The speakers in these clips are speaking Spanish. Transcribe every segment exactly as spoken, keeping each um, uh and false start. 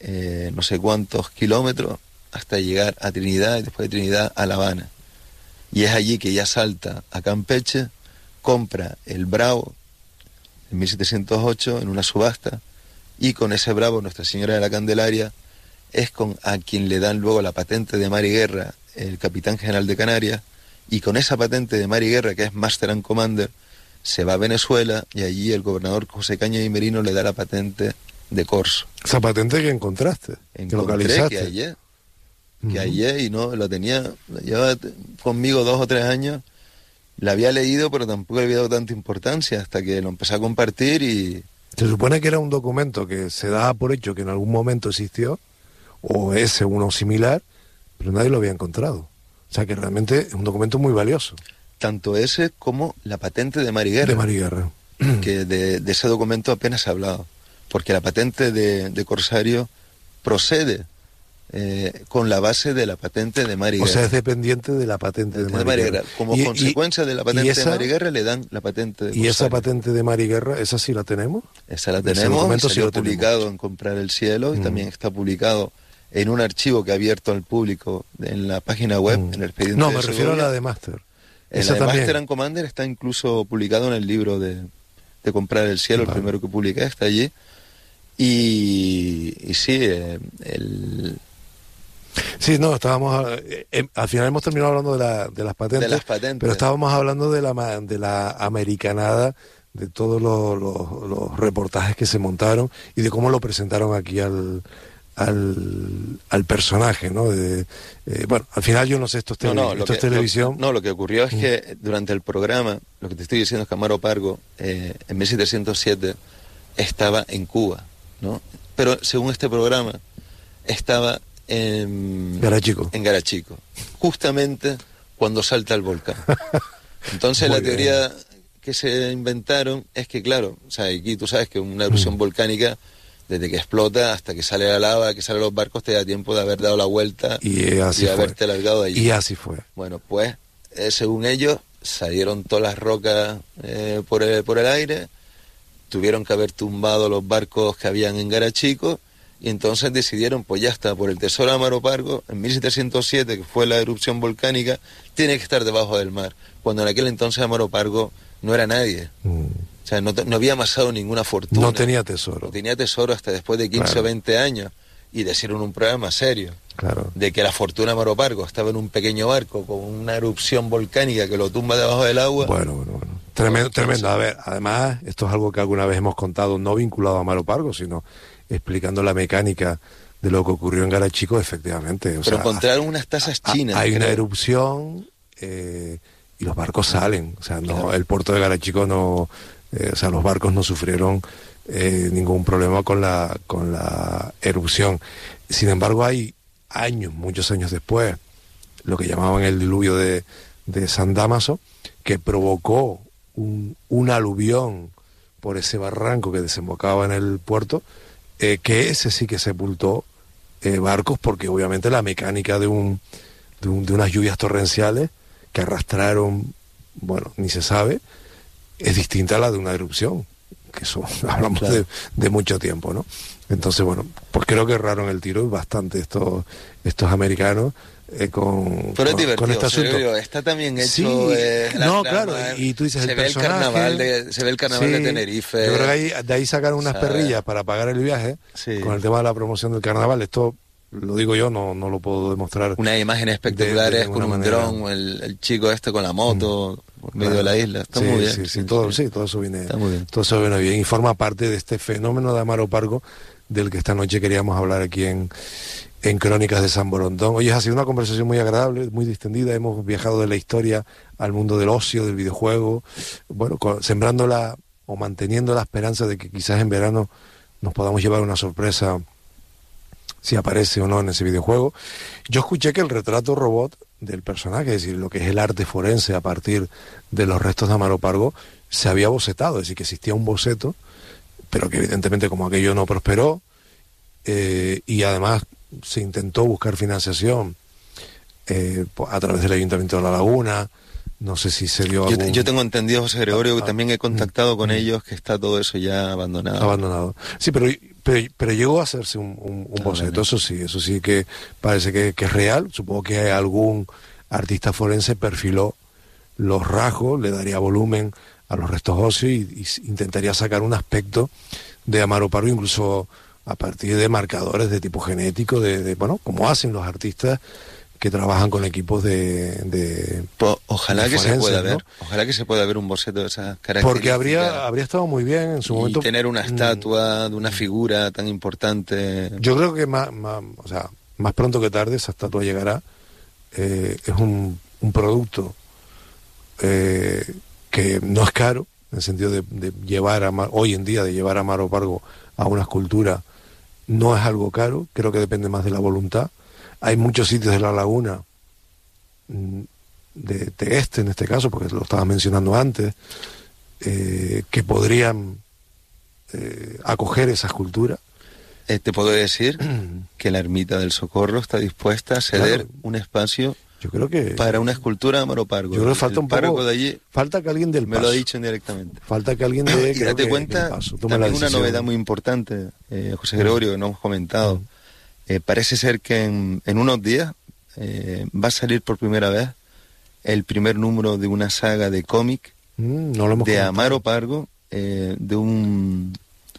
eh, no sé cuántos kilómetros hasta llegar a Trinidad y después de Trinidad a La Habana. Y es allí que ya salta a Campeche, compra el Bravo en mil setecientos ocho en una subasta, y con ese Bravo Nuestra Señora de la Candelaria es con a quien le dan luego la patente de mar y guerra el capitán general de Canarias, y con esa patente de mar y guerra, que es Master and Commander, se va a Venezuela y allí el gobernador José Cañas y Merino le da la patente de corso. ¿Esa patente que encontraste? Encontré ¿Que localizaste? que hallé, que Uh-huh. hallé y no, lo tenía, lo llevaba conmigo dos o tres años, la había leído pero tampoco le había dado tanta importancia hasta que lo empecé a compartir y... Se supone que era un documento que se daba por hecho que en algún momento existió, o ese uno similar, pero nadie lo había encontrado. O sea que realmente es un documento muy valioso. Tanto ese como la patente de mar y guerra. De mar y guerra. Que de, de ese documento apenas se ha hablado, porque la patente de, de corsario procede eh, con la base de la patente de mar y O guerra. sea, es dependiente de la patente de, de mar y guerra. Como y, consecuencia y, de la patente esa, de mar y guerra le dan la patente de corsario. ¿Y esa patente de mar y guerra, esa sí la tenemos? Esa la tenemos, documento salió sí lo publicado tenemos. en Comprar el Cielo, y Mm. también está publicado en un archivo que ha abierto al público en la página web, Mm. en el expediente No, de me refiero a Segovia. la de Master. En Esa la de también. Master and Commander está incluso publicado en el libro de, de Comprar el Cielo, Vale. el primero que publiqué, está allí. Y, y sí, eh, el, Sí, no, estábamos... Eh, eh, al final hemos terminado hablando de, la, de las patentes, de las patentes. pero estábamos hablando de la, ma- de la americanada, de todos los, los, los reportajes que se montaron y de cómo lo presentaron aquí al... Al, al personaje, ¿no? De, eh, bueno, al final yo no sé, esto es, tele, no, no, esto lo es que, televisión. Lo, no, lo que ocurrió es Mm. que durante el programa, lo que te estoy diciendo es que Amaro Pargo, eh, en mil setecientos siete, estaba en Cuba, ¿no? Pero según este programa, estaba en Garachico. en Garachico, justamente cuando salta el volcán. Entonces Muy la bien. teoría que se inventaron es que, claro, o sea, aquí tú sabes que una erupción Mm. volcánica, desde que explota hasta que sale la lava, que salen los barcos, te da tiempo de haber dado la vuelta Y así y fue. haberte largado de allí. Y así fue. Bueno, pues, eh, según ellos, salieron todas las rocas eh, por, el, por el aire, tuvieron que haber tumbado los barcos que habían en Garachico, y entonces decidieron, pues ya está, por el tesoro de Amaro Pargo, en mil setecientos siete, que fue la erupción volcánica, tiene que estar debajo del mar, cuando en aquel entonces Amaro Pargo no era nadie. Mm. O sea, no, no había amasado ninguna fortuna. No tenía tesoro. No tenía tesoro hasta después de quince Claro. o veinte años, y decir en un programa serio Claro. de que la fortuna de Amaro Pargo estaba en un pequeño barco con una erupción volcánica que lo tumba debajo del agua. Bueno, bueno, bueno. Tremendo, tremendo. A ver, además, esto es algo que alguna vez hemos contado, no vinculado a Amaro Pargo, sino explicando la mecánica de lo que ocurrió en Garachico, efectivamente. O Pero sea, encontraron unas tazas a- chinas. hay una creo. erupción eh, y los barcos salen. O sea, no, Claro. el puerto de Garachico no... eh, o sea, los barcos no sufrieron eh, ningún problema con la, con la erupción. Sin embargo, hay años, muchos años después, lo que llamaban el diluvio de, de San Dámaso, que provocó un, un aluvión por ese barranco que desembocaba en el puerto, eh, que ese sí que sepultó eh, barcos, porque obviamente la mecánica de, un, de, un, de unas lluvias torrenciales que arrastraron, bueno, ni se sabe, es distinta a la de una erupción, que eso hablamos Claro. de, de mucho tiempo, ¿no? Entonces, bueno, pues creo que erraron el tiro bastante estos, estos americanos eh, con, Pero es con, divertido, con este o sea, asunto. yo digo, está también hecho. Sí, eh, la no, trama, claro, y, y tú dices se el ve personaje, el carnaval de, se ve el carnaval sí, de Tenerife. Yo creo que ahí, de ahí sacaron unas ¿sabes? perrillas para pagar el viaje, Sí. con el tema de la promoción del carnaval. Esto lo digo yo, no, no lo puedo demostrar. Unas imágenes espectaculares de- de con ninguna un manera. dron, el, el chico este con la moto, por medio Claro. de la isla. Está sí, muy bien. Sí, sí, todo, sí, todo eso viene, Está muy bien. todo eso viene bien y forma parte de este fenómeno de Amaro Pargo del que esta noche queríamos hablar aquí en, en Crónicas de San Borondón. Oye, ha sido una conversación muy agradable, muy distendida. Hemos viajado de la historia al mundo del ocio, del videojuego, bueno, con, sembrando la o manteniendo la esperanza de que quizás en verano nos podamos llevar una sorpresa si aparece o no en ese videojuego. Yo escuché que el retrato robot del personaje, es decir, lo que es el arte forense a partir de los restos de Amaro Pargo, se había bocetado, es decir, que existía un boceto, pero que evidentemente como aquello no prosperó, eh, y además se intentó buscar financiación eh, a través del Ayuntamiento de La Laguna, no sé si se dio Yo, algún... yo tengo entendido, José Gregorio, Ah, que ah, también he contactado mm, con mm. ellos, que está todo eso ya abandonado. abandonado. Sí, pero pero, pero llegó a hacerse un, un, un boceto, eso sí, eso sí que parece que, que es real. Supongo que algún artista forense perfiló los rasgos, le daría volumen a los restos óseos y, y intentaría sacar un aspecto de Amaro Pargo, incluso a partir de marcadores de tipo genético, de, de bueno, como hacen los artistas que trabajan con equipos de, de pues ojalá de que forenses, se pueda ¿no? ver, ojalá que se pueda ver un boceto de esas características. Porque habría habría estado muy bien en su y momento tener una estatua de una figura tan importante. Yo creo que más, más o sea, más pronto que tarde esa estatua llegará. Eh, es un, un producto eh, que no es caro, en el sentido de, de llevar a hoy en día de llevar a Amaro Pargo a una escultura no es algo caro, creo que depende más de la voluntad. Hay muchos sitios de la laguna, de, de este en este caso, porque lo estaba mencionando antes, eh, que podrían eh, acoger esa escultura. Eh, te puedo decir que la Ermita del Socorro está dispuesta a ceder Claro. un espacio Yo creo que para una escultura de Amaro Pargo. Yo creo que falta el un poco. párroco de allí Falta que alguien del me paso. lo ha dicho indirectamente. Falta que alguien dé. Y creo date que, cuenta, que paso, tome la también una decisión. novedad muy importante, eh, José Gregorio, que no hemos comentado. Mm. Eh, parece ser que en, en unos días eh, va a salir por primera vez el primer número de una saga de cómic Mm, no lo hemos de comentado. Amaro Pargo, eh, de un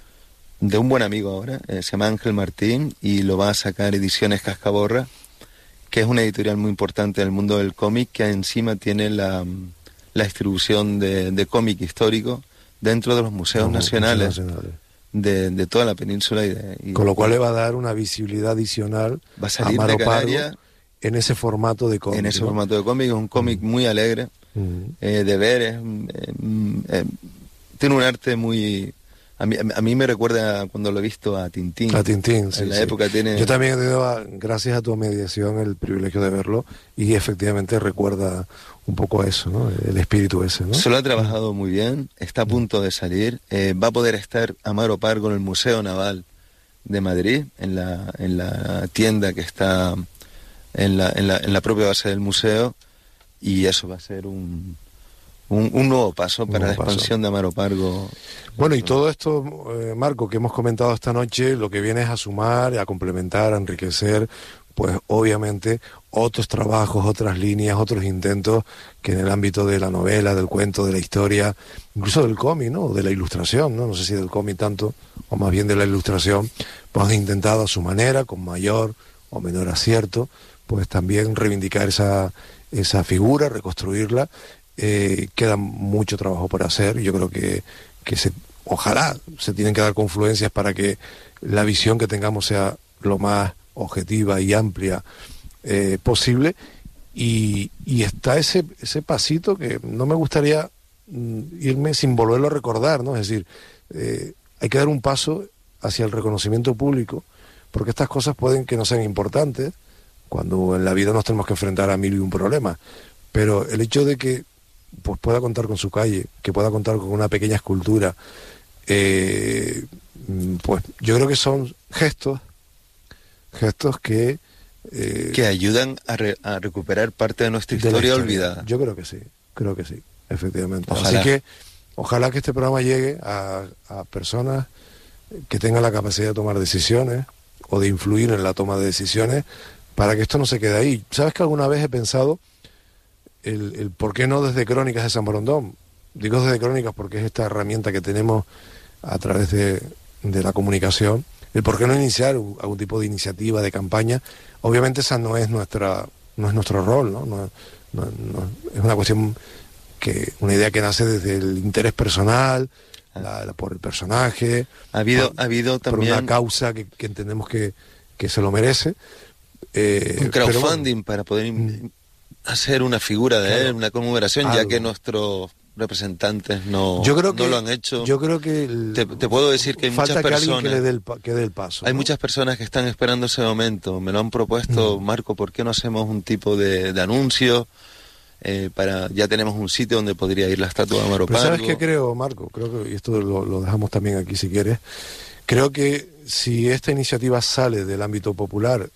de un buen amigo ahora, eh, se llama Ángel Martín, y lo va a sacar Ediciones Cascaborra, que es una editorial muy importante en el mundo del cómic, que encima tiene la, la distribución de, de cómic histórico dentro de los museos No, nacionales, museos nacionales. De, de toda la península. Y de, y Con lo cual y le va a dar una visibilidad adicional va a a salir Amaro de Pargo Canarias en ese formato de cómic. en ese ¿no? formato de cómic. Es un cómic muy alegre Mm. eh, de ver. Es, eh, eh, tiene un arte muy... A mí, a mí me recuerda cuando lo he visto a Tintín. A Tintín, sí. En la sí. época tiene... Yo también he tenido, gracias a tu mediación, el privilegio de verlo y efectivamente recuerda un poco a eso, ¿no? El espíritu ese, ¿no? Se lo ha trabajado muy bien, está a punto de salir. Eh, va a poder estar Amaro Pargo en el Museo Naval de Madrid, en la, en la tienda que está en la, en, la, en la propia base del museo, y eso va a ser un, un, un nuevo paso Un para nuevo la expansión paso. de Amaro Pargo. Bueno, y todo esto, eh, Marco, que hemos comentado esta noche, lo que viene es a sumar, a complementar, a enriquecer, pues obviamente otros trabajos, otras líneas, otros intentos que en el ámbito de la novela, del cuento, de la historia, incluso del cómic, ¿no? De la ilustración, ¿no? No sé si del cómic tanto, o más bien de la ilustración, pues han intentado a su manera, con mayor o menor acierto, pues también reivindicar esa, esa figura, reconstruirla. Eh, queda mucho trabajo por hacer. Yo creo que, que se, ojalá se tienen que dar confluencias para que la visión que tengamos sea lo más objetiva y amplia eh, posible. Y, y está ese, ese pasito que no me gustaría mm, irme sin volverlo a recordar, ¿no? Es decir, eh, hay que dar un paso hacia el reconocimiento público, porque estas cosas pueden que no sean importantes cuando en la vida nos tenemos que enfrentar a mil y un problemas, pero el hecho de que pues pueda contar con su calle, que pueda contar con una pequeña escultura, eh, pues yo creo que son gestos, gestos que... Eh, que ayudan a, re, a recuperar parte de nuestra historia, de la historia olvidada. Yo creo que sí, creo que sí, efectivamente. Ojalá. Así que ojalá que este programa llegue a, a personas que tengan la capacidad de tomar decisiones o de influir en la toma de decisiones para que esto no se quede ahí. ¿Sabes que alguna vez he pensado el, el por qué no desde Crónicas de San Borondón? Digo desde Crónicas porque es esta herramienta que tenemos a través de, de la comunicación. El por qué no iniciar algún tipo de iniciativa, de campaña. Obviamente esa no es nuestra, no es nuestro rol, ¿no? No, no, no es una cuestión que, una idea que nace desde el interés personal, la, la, por el personaje, ha habido, por, ha habido también por una causa que, que entendemos que, que se lo merece. Eh, un crowdfunding bueno, para poder mm, hacer una figura de claro, él, una conmemoración, algo. Ya que nuestros representantes no, yo creo no que, lo han hecho. Yo creo que el, te, te puedo decir que hay falta muchas que personas alguien que le dé el, que dé el paso. Hay ¿no? muchas personas que están esperando ese momento. Me lo han propuesto, mm. Marco, ¿por qué no hacemos un tipo de, de anuncio? Eh, para ya tenemos un sitio donde podría ir la estatua de Amaro Pargo. ¿Sabes qué creo, Marco? Creo que, y esto lo, lo dejamos también aquí si quieres, creo que si esta iniciativa sale del ámbito popular,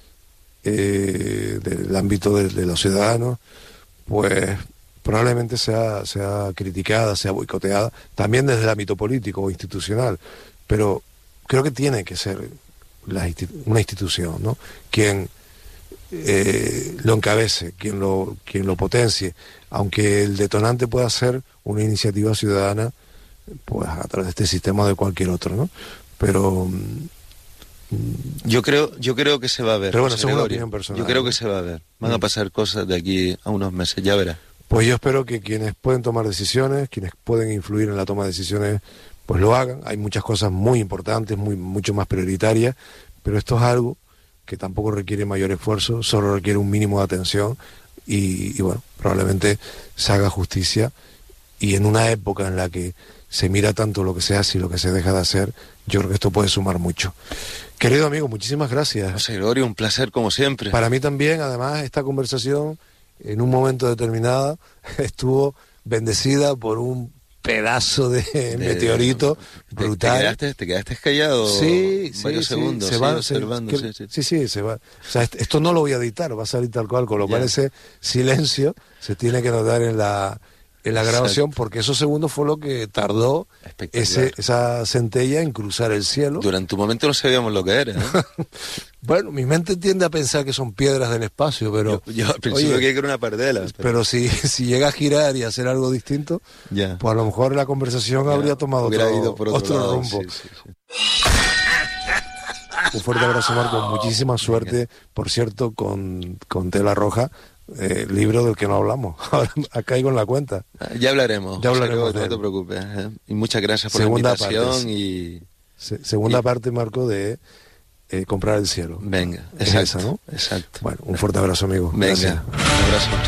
eh, del ámbito de, de los ciudadanos, pues probablemente sea, sea criticada, sea boicoteada, también desde el ámbito político o institucional, pero creo que tiene que ser la institu una institución, ¿no? Quien eh, lo encabece, quien lo, quien lo potencie, aunque el detonante pueda ser una iniciativa ciudadana, pues a través de este sistema o de cualquier otro, ¿no? Pero yo creo, yo creo que se va a ver. Pero bueno, José eso es una Gregorio. opinión personal, Yo creo ¿no? que se va a ver. Van Mm. a pasar cosas de aquí a unos meses, ya verás. Pues yo espero que quienes pueden tomar decisiones, quienes pueden influir en la toma de decisiones, pues lo hagan. Hay muchas cosas muy importantes, muy mucho más prioritarias, pero esto es algo que tampoco requiere mayor esfuerzo, solo requiere un mínimo de atención y, y bueno, probablemente se haga justicia. Y en una época en la que se mira tanto lo que se hace y lo que se deja de hacer, yo creo que esto puede sumar mucho. Querido amigo, muchísimas gracias. José Gregorio, un placer como siempre. Para mí también, además, esta conversación en un momento determinado estuvo bendecida por un pedazo de, de meteorito te, brutal. Te quedaste, te quedaste callado sí, varios sí, segundos, se sí, va, observando. Se, sí, que, sí. sí, sí, se va. O sea, esto no lo voy a editar, va a salir tal cual, con lo cual Ya. ese silencio se tiene que notar en la, en la grabación, Exacto. porque esos segundos fue lo que tardó ese, esa centella en cruzar el cielo. Durante un momento no sabíamos lo que era, ¿eh? Bueno, mi mente tiende a pensar que son piedras del espacio, pero... Yo, yo al principio oye, creí que era una pardela. Pero, pero si, si llega a girar y a hacer algo distinto, ya. pues a lo mejor la conversación ya, habría tomado otro, ido por otro, otro lado, rumbo. Sí, sí, sí. Un fuerte abrazo, Marco. Muchísima suerte, Venga. Por cierto, con, con Tela Roja, eh, libro del que no hablamos. Ahora caigo en la cuenta. Ya hablaremos. Ya hablaremos. José, no te preocupes. ¿eh? Y muchas gracias por segunda la invitación. Parte, y se, Segunda y... parte, Marco, de eh, comprar el cielo. Venga, es exacto, esa, ¿no? Exacto. Bueno, un fuerte abrazo, amigo. Venga, Gracias. un abrazo.